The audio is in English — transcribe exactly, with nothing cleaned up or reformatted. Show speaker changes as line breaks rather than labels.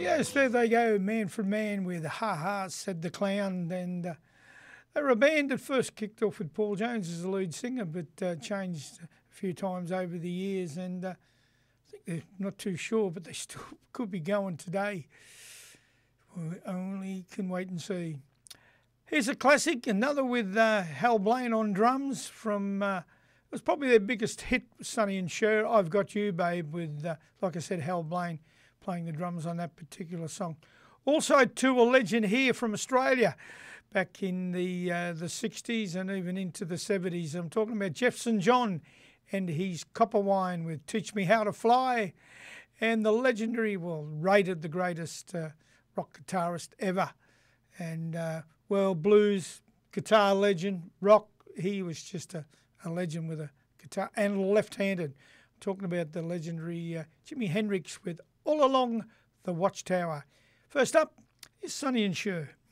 Yes, there they go, Man for Man with Ha Ha Said the Clown. And uh, they were a band that first kicked off with Paul Jones as the lead singer, but uh, changed a few times over the years. And uh, I think they're not too sure, but they still could be going today. We only can wait and see. Here's a classic, another with uh, Hal Blaine on drums from, uh, it was probably their biggest hit, Sonny and Cher, I've Got You, Babe, with, uh, like I said, Hal Blaine playing the drums on that particular song. Also to a legend here from Australia back in the uh, the sixties and even into the seventies. I'm talking about Jeff Saint John and his Copper Wine with Teach Me How to Fly, and the legendary, well, rated the greatest uh, rock guitarist ever. And, uh, well, blues, guitar legend, rock, he was just a, a legend with a guitar, and left-handed. I'm talking about the legendary uh, Jimi Hendrix with All Along the Watchtower. First up is Sonny and Cher.